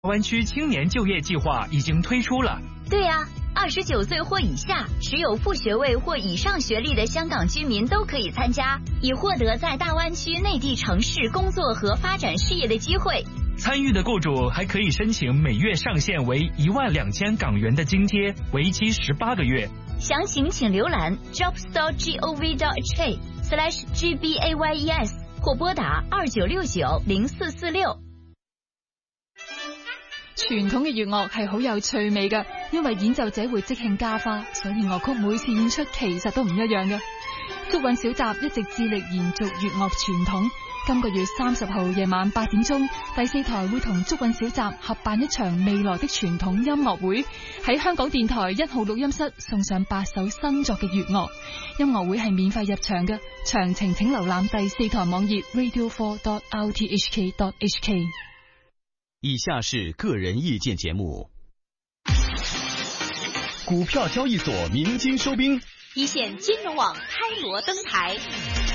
湾区青年就业计划已经推出了。 对呀，29岁或以下，持有副学位或以上学历的香港居民都可以参加，以获得在大湾区内地城市工作和发展事业的机会。 参与的雇主还可以申请每月上限为12000港元的津贴，为期18个月。 详情请浏览 jobstore.gov.hk/GBAYES 或拨打29690446。 傳統嘅粵樂係好有趣味嘅，因為演奏者會即興加花，所以樂曲每次演出其實都唔一樣嘅。竹韻小集一直致力延續粵樂傳統。今個月30號夜晚8點鐘，第4台會同竹韻小集合辦一場未來的傳統音樂會，喺香港電台1號錄音室送上8首新作嘅粵樂。音樂會係免費入場嘅，詳情請瀏覽第4台網頁 radio4.rthk.hk。 以下是个人意见节目。 股票交易所鸣金收兵， 一线金融网开锣登台。